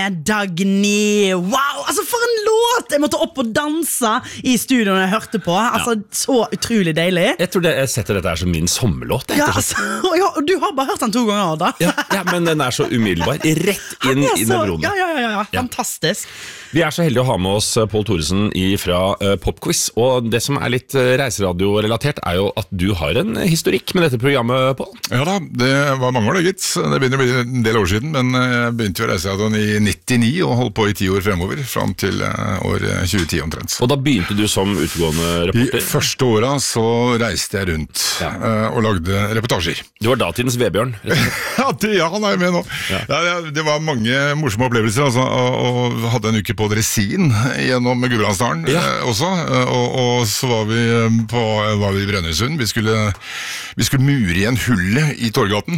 Dagny, wow, altså for en låt. Jeg måtte opp og danse I studio når jeg hørte på. Altså, så utrolig deilig. Jeg tror jeg setter dette her som min sommerlåt. Du har bare hørt den 2 ganger da. Ja, men den så umiddelbar. Rett inn I nevronen. Ja, fantastisk. Vi så heldige å ha med oss Pål Thoresen fra Popquiz. Og det som litt reiseradiorelatert jo at du har en historikk med dette programmet, Pål. Ja da, det var mange år det, gitt. Det begynner å bli en del år siden, men jeg begynte jo å reiseradioen I 99 og holdt på I 10 år fremover, fram til år 2010 omtrent. Og da begynte du som utgående reporter? I første året så reiste jeg rundt og lagde reportasjer. Du var datidens Vebjørn? Ja, han jo med nå. Det var mange morsomme opplevelser, altså, og hadde en uke på Dresin gjennom Gudbrandsdalen også, og så var vi I Brønnøysund. Vi skulle mure igjen hullet I Torgaten,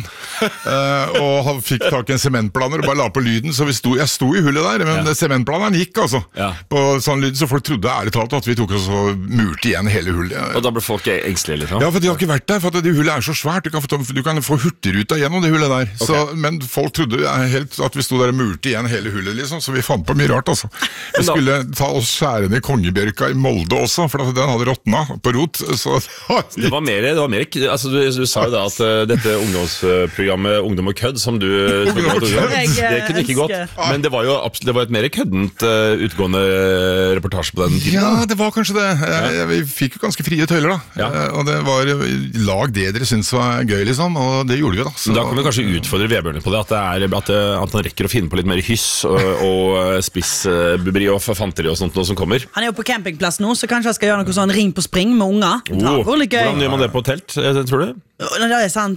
og han fikk tak I en sementplaner og bare la på lyden, så jeg sto I hullet der, men sementplaneren gikk altså på sånn lyd, så folk trodde ærlig talt at vi tok oss og murte igjen hele hullet. Og da ble folk engstelige liksom? Ja, for de har ikke vært der, for at det hullet så svært, du kan få hurtigruta gjennom det hullet der, men folk trodde helt at vi sto der og murte igjen hele hullet liksom, så vi fant på mye rart altså. Vi skulle ta oss skjære ned Kongebjørka I Molde også, for den hadde råtna på rot, så det var mer altså du sa jo da at dette ungdomsprogrammet Ungdom og Kødd som du det kunne ikke gått, men det var jo det var et mer køddent utgående reportasje på den tiden. Ja, det var kanskje det. Vi fikk jo ganske frie tøyler da, og det var lag det dere synes var gøy liksom, og det gjorde vi da. Så da kan vi kanskje utfordre Vebjørn på det, at han rekker å finne på litt mer hyss og spissbuberi og fanteri og sånt noe som kommer. Han jo på campingplass nå, så kanskje jeg skal gjøre noe sånn ring på spring med unger. Hvordan gjør man det på telt, tror du? Det sant.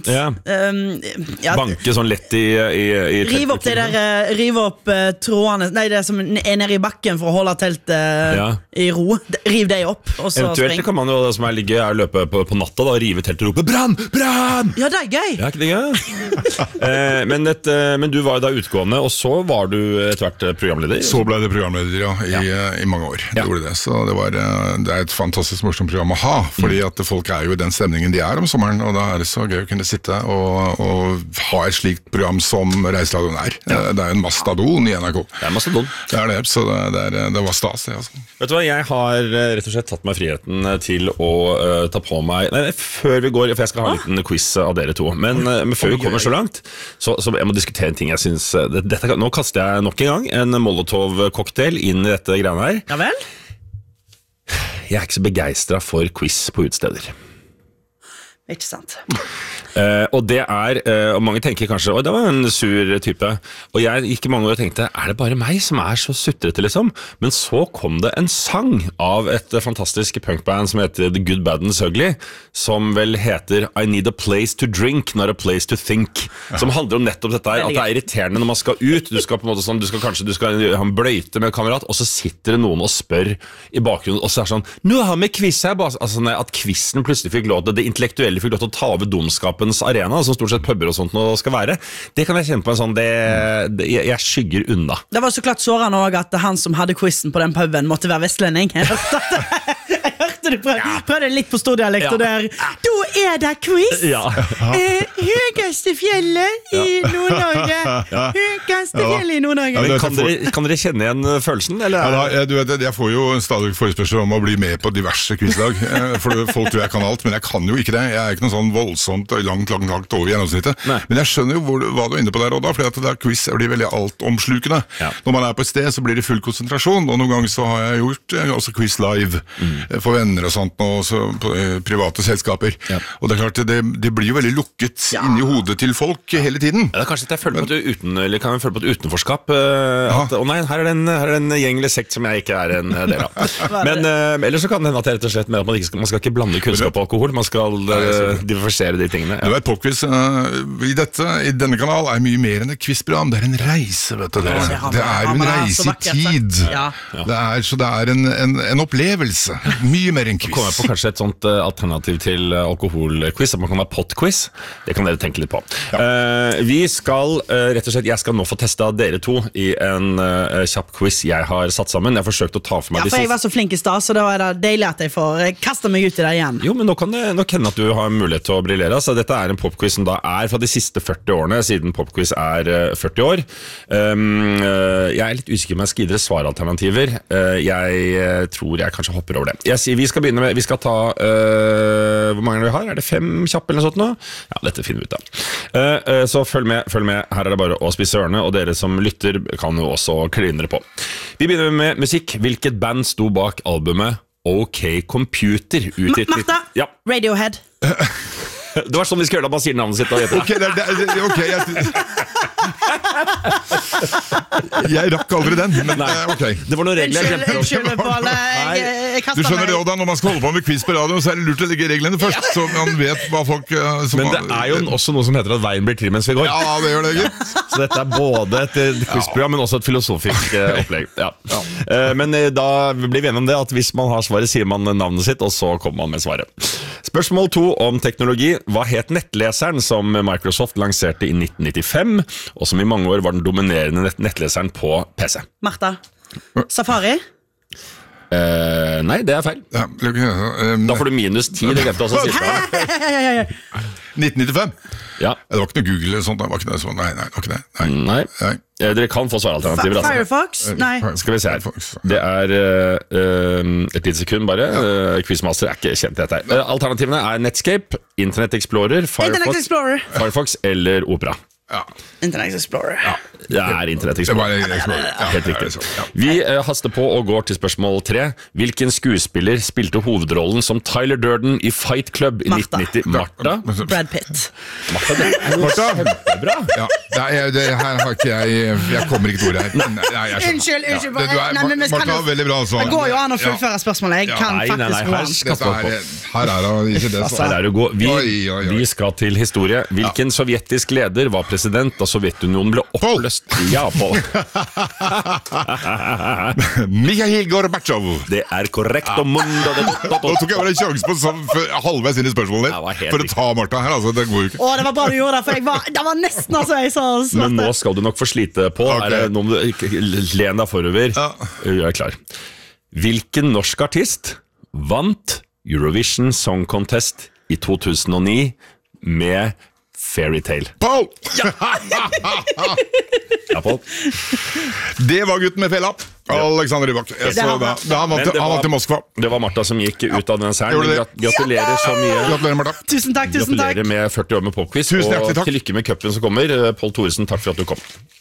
Banke sånn lett I rive opp det der, rive opp trådene, nei, det som nede I bakken for å holde teltet I ro. Riv det opp, og så eventuelt kan man jo, det som ligge løpe på natta da, rive teltet og rope brann, brann! Ja, det gøy. Ja, ikke det gøy? Men du var jo da utgående, og så var du etter hvert programleder? Så ble det programleder, I mange år. Det gjorde det, så det et fantastisk morsomt program å ha, fordi at folk jo I den stemningen de om sommeren, og da det så gøy å kunne sitte og ha et slikt program som Reiseradioen Det en mastodon I NRK. Det mastodon. Det så det var stas det, altså. Vet du hva, jeg har rett og slett tatt meg friheten til å ta på meg før vi går, for jeg skal ha en liten quiz av dere to, men før vi kommer så langt så jeg må diskutere en ting jeg synes nå kaster jeg nok en gang en Molotov-cocktail inn I dette greiene her. Ja vel? Jeg ikke så begeistret for quiz på utesteder. Ikke sant. Og det og mange tenker kanskje det var en sur type, og jeg gikk I mange år og tenkte det bare meg som så sutrete liksom, men så kom det en sang av et fantastisk punkband som heter The Good, Bad and Ugly, som vel heter I Need a Place to Drink, Not a Place to Think, som handler om nettopp dette at det irriterende når man skal ut, du skal på en måte sånn, du skal ha en bløyte med kamerat, og så sitter det noen og spør I bakgrunnen, og så sånn, nå har vi quiz her, altså at quizen plutselig fikk lov til det intellektuelle fikk lov til å ta over dumskapens arena, som stort sett pubber og sånt nå skal være. Det kan jeg kjenne på en sånn, jeg skygger unna. Det var så klart sårende også at han som hadde quizen på den puben måtte være vestlending. Jeg hørte du prøvde litt på stordialekt, og der, da det quiz! Høyeste fjellet I Nord-Norge! Høyeste fjellet I Nord-Norge! Kan dere kjenne igjen følelsen, eller? Ja, du vet, jeg får jo stadig forespørsel om å bli med på diverse quizlag, for folk tror jeg kan alt, men jeg kan jo ikke det. Jeg ikke noe sånn voldsomt langt over gjennomsnittet. Men jeg skjønner jo hva du inne på der og da, fordi at det quiz blir veldig altomslukende. Når man på et sted, så blir det full konsentrasjon, og noen ganger så har jeg gjort også quiz live for venner og sånt, og så på private selskaper. Og det klart, det blir jo veldig lukket inn I hodet til folk hele tiden. Det kanskje at jeg føler på et utenforskap, at nei, her det en gjeng eller sekt som jeg ikke en del av. Men ellers så kan det hende at det rett og slett med at man skal ikke blande kunnskap og alkohol, man skal diversifisere de tingene. Du vet, Popquiz I denne kanal mye mer enn et quizprogram, det en reise, vet du. Det jo en reise I tid. Så det en opplevelse, mye mer er en quiz. Kommer jeg på kanskje et sånt alternativ til alkoholquiz, at man kan være potquiz. Det kan dere tenke litt på. Vi skal, rett og slett, jeg skal nå få testet dere to i en kjapp quiz jeg har satt sammen. Jeg har forsøkt å ta for meg for jeg var så flink i stad, så da er det deilig at jeg får kaste meg ut i det igjen. Jo, men nå kan det hende at du har mulighet til å briljere. Så dette er en popquiz som da er fra de siste 40 årene, siden popquiz er 40 år. Jeg er litt usikker om jeg skal gi dere svaralternativer. Jeg tror jeg kanskje hopper over det. Jeg sier, vi skal begynne med, vi skal ta, hvor mange vi har? Er det 5 kjappe eller noe sånt nå? Ja, dette finner vi ut da. Så følg med. Her er det bare å spisse ørene, og dere som lytter kan jo også kline dere på. Vi begynner med musikk. Hvilket band sto bak albumet OK Computer? Martha! Ja. Radiohead. Det var sånn vi skal gjøre det, man sier navnet sitt. Jeg rakk aldri den, men ok. Det var noen regler. Unnskyld, Pål. Du skjønner det også da, når man skal holde på med quiz på radio, så er det lurt å legge reglene først, så man vet hva folk... Men det er jo også noe som heter at veien blir til mens vi går. Ja, det gjør det, gitt. Så dette er både et quizprogram, men også et filosofisk opplegg. Ja. Men da blir vi enige om det, at hvis man har svaret, sier man navnet sitt, og så kommer man med svaret. Spørsmål 2 om teknologi. Hva het nettleseren som Microsoft lanserte i 1995, og som i mange år var den dominerende nettleseren på PC? Martha. Safari? Nei, det er feil. Da får du minus 10, det glemte også siste. 1995? Ja. Det var ikke noe Google eller sånt, det var ikke det sånn. Nei, det var ikke det. Nei. Dere kan få svaralternativer. Firefox? Nei. Skal vi se her. Det er et lite sekund bare. Quizmaster er ikke kjent i dette her. Alternativene er Netscape, Internet Explorer, Firefox eller Opera. Ja. Internet Explorer. Ja, det er Internet Explorer. Helt riktig. Vi haster på og går til spørsmål 3. Hvilken skuespiller spilte hovedrollen som Tyler Durden i Fight Club i 1990? Martha? Brad Pitt. Martha? Kjempebra. Ja, det her har ikke jeg kommer ikke til ordet her. Unnskyld. Martha var veldig bra altså. Det går jo an å fullføre spørsmålet. Jeg kan faktisk her er det ikke det. Her er det gå. Vi skal til historie. Hvilken sovjetisk leder var president da Sovjetunionen ble oppløst? Ja, Pål. Mikhail Gorbatsjov. Det er korrekt. Nå tok jeg bare en sjanse på halvveis inn i spørsmålet for å ta Martha her, altså, det går jo ikke. Det var bra du gjorde det, for det var nesten altså jeg sa smarte. Men nå skal du nok få slite på. Nå må du len deg forover. Jeg er klar. Hvilken norsk artist vant Eurovision Song Contest i 2009 med Fairytale? Pål! Ja, Pål. Det var gutten med fella. Alexander Rybak. Han vant til Moskva. Det var Martha som gikk ut av den serien. Gratulerer så mye. Gratulerer, Martha. Tusen takk. Gratulerer med 40 år med popquiz. Og til lykke med cupen som kommer. Pål Thoresen, takk for at du kom.